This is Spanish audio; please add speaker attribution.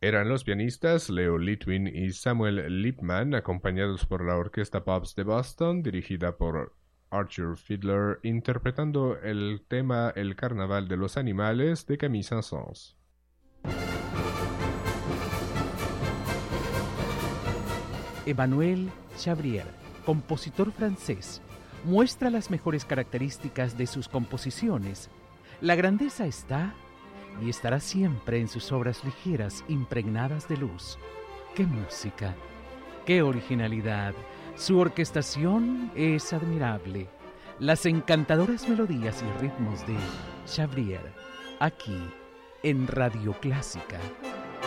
Speaker 1: Eran los pianistas Leo Litwin y Samuel Lipman, acompañados por la Orquesta Pops de Boston, dirigida por Arthur Fiedler, interpretando el tema El Carnaval de los Animales de Camille Saint-Saëns.
Speaker 2: Emmanuel Chabrier, compositor francés, muestra las mejores características de sus composiciones. La grandeza está y estará siempre en sus obras ligeras, impregnadas de luz. ¡Qué música! ¡Qué originalidad! Su orquestación es admirable. Las encantadoras melodías y ritmos de Chabrier, aquí en Radio Clásica.